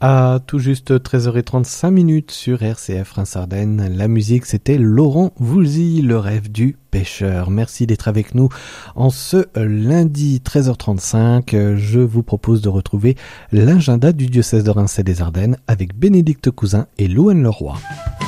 À tout juste 13h35 sur RCF Reims-Ardennes. La musique, c'était Laurent Voulzy, le rêve du pêcheur. Merci d'être avec nous en ce lundi 13h35. Je vous propose de retrouver l'agenda du diocèse de Reims et des Ardennes avec Bénédicte Cousin et Louane Leroy.